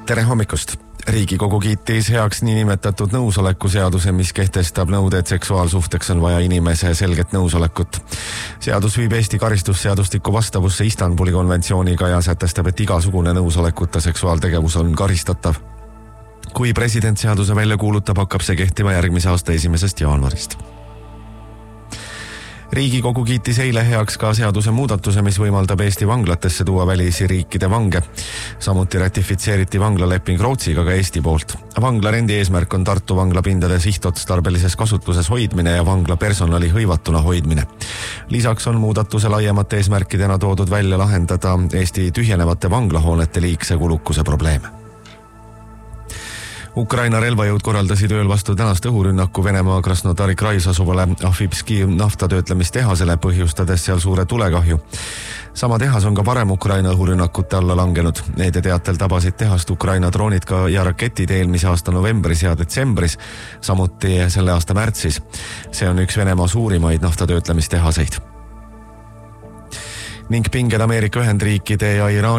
Tere hommikust! Riigikogu kiitis heaks niinimetatud nõusoleku seaduse, mis kehtestab nõude, et seksuaalsuhteks on vaja inimese selget nõusolekut. Seadus viib Eesti karistusseadustikku vastavusse Istanbuli konventsiooniga ja sätestab, et igasugune nõusolekuta seksuaaltegevus on karistatav. Kui president seaduse välja kuulutab, hakkab see kehtima järgmise aasta 1. jaanuarist. Riigikogu kiitis eile heaks ka seaduse muudatuse, mis võimaldab Eesti vanglatesse tuua välisi riikide vange. Samuti ratifitseeriti vanglaleping Rootsiga ka Eesti poolt. Vanglarendi eesmärk on Tartu vanglapindade sihtotstarbelises kasutuses hoidmine ja vangla personali hõivatuna hoidmine. Lisaks on muudatuse laiemate eesmärkidena toodud välja lahendada Eesti tühjenevate vanglahoonete liigse kulukuse probleeme. Ukraina relvajõud korraldasid ööl vastu tänast õhurünnaku Venemaa Krasnodari krais asuvale Ahvipski naftatöötlemistehasele, põhjustades seal suure tulekahju. Sama tehas on ka varem Ukraina õhurünnakute alla langenud. Need teatel tabasid tehast Ukraina droonid ja raketid eelmise aasta novembris ja detsembris, samuti selle aasta märtsis. See on üks Venemaa suurimaid naftatöötlemistehaseid. Ning pinged Ameerika Ühendriikide ja Iraani